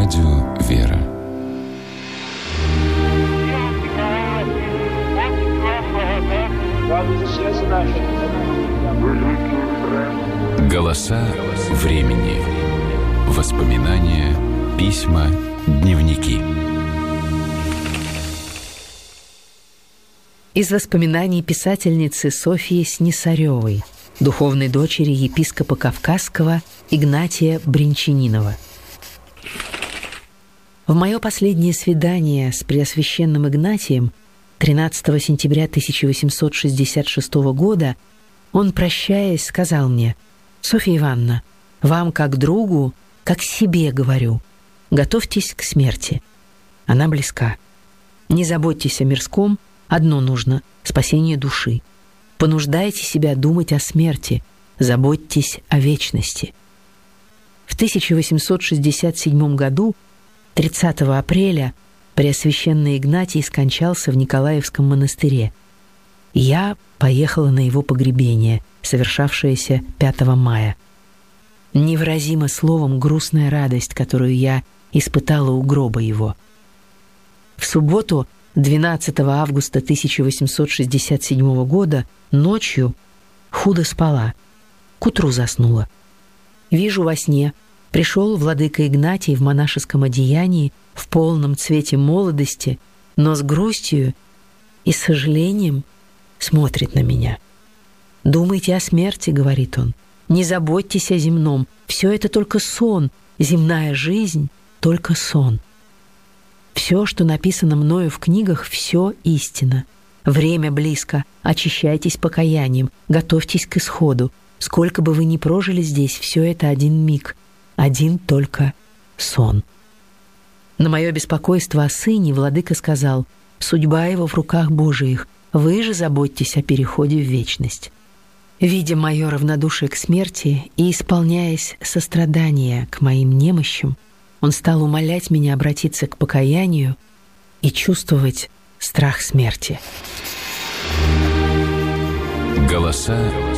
Радио «Вера». Голоса времени. Воспоминания, письма, дневники. Из воспоминаний писательницы Софьи Снисаревой, духовной дочери епископа Кавказского Игнатия Бринчанинова. В мое последнее свидание с Преосвященным Игнатием 13 сентября 1866 года он, прощаясь, сказал мне: «Софья Ивановна, вам как другу, как себе говорю, готовьтесь к смерти. Она близка. Не заботьтесь о мирском, одно нужно — спасение души. Понуждайте себя думать о смерти, заботьтесь о вечности». В 1867 году, 30 апреля, Преосвященный Игнатий скончался в Николаевском монастыре. Я поехала на его погребение, совершавшееся 5 мая. Невыразима словом грустная радость, которую я испытала у гроба его. В субботу, 12 августа 1867 года, ночью худо спала, к утру заснула. Вижу во сне, пришел владыка Игнатий в монашеском одеянии, в полном цвете молодости, но с грустью и сожалением смотрит на меня. «Думайте о смерти», — говорит он, — «не заботьтесь о земном, все это только сон, земная жизнь — только сон. Все, что написано мною в книгах, все истина. Время близко, очищайтесь покаянием, готовьтесь к исходу. Сколько бы вы ни прожили здесь, все это один миг, один только сон». На мое беспокойство о сыне владыка сказал: «Судьба его в руках Божиих, вы же заботьтесь о переходе в вечность». Видя мое равнодушие к смерти и исполняясь сострадания к моим немощам, он стал умолять меня обратиться к покаянию и чувствовать страх смерти. Голоса